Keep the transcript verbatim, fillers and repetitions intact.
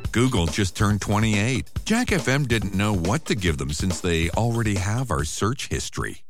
Google just turned twenty-eight. Jack F M didn't know what to give them since they already have our search history.